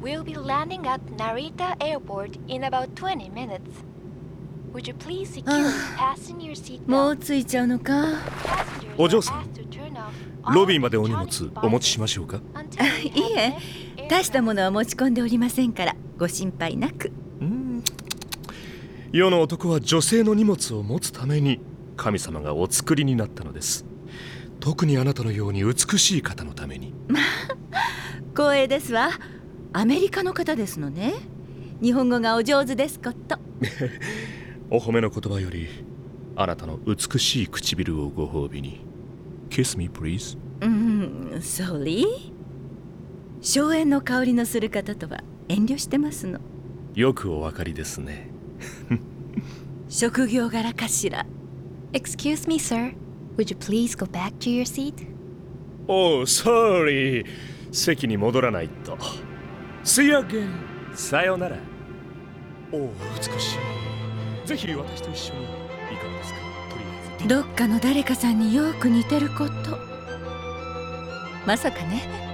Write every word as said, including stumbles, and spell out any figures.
We'll be landing at Narita Airport in about twenty minutes. Would you please securely fasten your seatbelt? もう着いちゃうのか。 お嬢さん、 ロビーまでお荷物お持ちしましょうか？ いえ、大したものは持ち込んでおりませんからご心配なく。 うん、世の男は女性の荷物を持つために神様がお作りになったのです。特にあなたのように美しい方のために。 まあ光栄ですわ。アメリカの方ですのね。日本語がお上手ですこと。 お褒めの言葉よりあなたの美しい唇をご褒美に。 Kiss me please。 うん、Sorry。荘園の香りのする方とは遠慮してますの。 よくお分かりですね。 職業柄かしら。 Excuse me, sir. Would you please go back to your seat? Oh, sorry。 席に戻らないと。 See you again。 さよなら。おお、美しい。ぜひ私と一緒にいかがですか？とりあえずどっかの誰かさんによく似てること。まさかね。